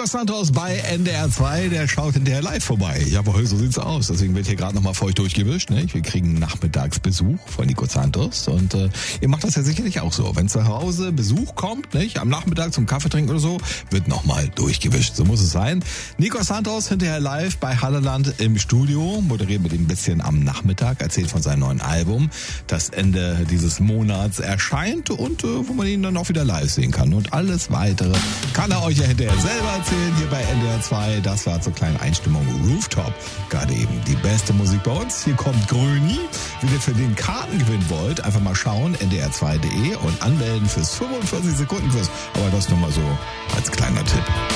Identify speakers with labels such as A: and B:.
A: Santos bei NDR 2, der schaut hinterher live vorbei. Jawohl, so sieht's aus. Deswegen wird hier gerade nochmal feucht durchgewischt. Ne? Wir kriegen Nachmittagsbesuch von Nico Santos und ihr macht das ja sicherlich auch so. Wenn zu Hause Besuch kommt, nicht? Am Nachmittag zum Kaffee trinken oder so, wird nochmal durchgewischt. So muss es sein. Nico Santos hinterher live bei Halleland im Studio, moderiert mit ihm ein bisschen am Nachmittag, erzählt von seinem neuen Album, das Ende dieses Monats erscheint und wo man ihn dann auch wieder live sehen kann. Und alles weitere kann er euch ja hinterher selber erzählen hier bei NDR 2. Das war zur kleinen Einstimmung Rooftop. Gerade eben die beste Musik bei uns. Hier kommt Gröni. Wenn ihr für den Karten gewinnen wollt, einfach mal schauen, ndr2.de und anmelden fürs 45 Sekunden Quiz. Aber das nur mal so als kleiner Tipp.